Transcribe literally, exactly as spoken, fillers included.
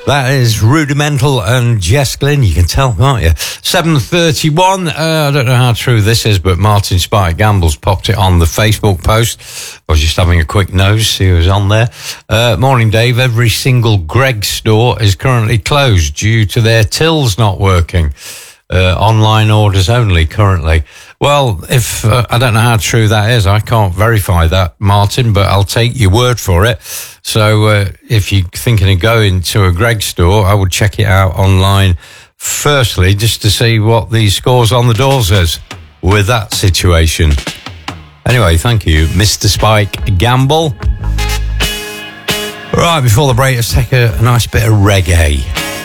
That is Rudimental and Jess Glynn. You can tell, can't you? seven thirty-one. Uh, I don't know how true this is, but Martin Spike Gamble's popped it on the Facebook post. I was just having a quick nose, see who was on there. Uh, morning, Dave. Every single Greggs store is currently closed due to their tills not working. Uh, online orders only currently. Well, if uh, I don't know how true that is, I can't verify that, Martin, but I'll take your word for it. So uh, if you're thinking of going to a Greggs store, I would check it out online firstly, just to see what the scores on the door says with that situation. Anyway, thank you, Mister Spike Gamble. Right, before the break, let's take a, a nice bit of reggae.